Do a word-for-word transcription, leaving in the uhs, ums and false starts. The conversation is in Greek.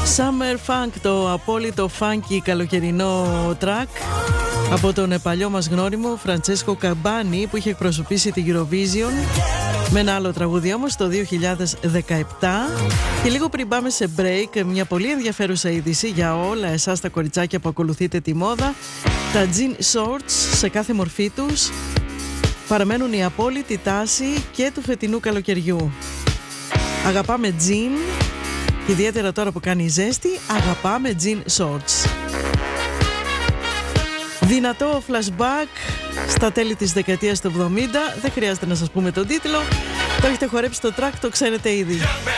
Summer Funk, το απόλυτο funky καλοκαιρινό track από τον παλιό μας γνώριμο Φραντσέσκο Καμπάνι, που είχε εκπροσωπήσει τη Eurovision με ένα άλλο τραγούδι όμως το δύο χιλιάδες δεκαεπτά. Και λίγο πριν πάμε σε break, μια πολύ ενδιαφέρουσα είδηση για όλα εσάς τα κοριτσάκια που ακολουθείτε τη μόδα. Τα jean shorts σε κάθε μορφή τους παραμένουν η απόλυτη τάση και του φετινού καλοκαιριού. Αγαπάμε jean, ιδιαίτερα τώρα που κάνει ζέστη, αγαπάμε jean shorts. Δυνατό flashback στα τέλη της δεκαετίας του εβδομήντα. Δεν χρειάζεται να σας πούμε τον τίτλο. Το έχετε χορέψει το track, το ξέρετε ήδη.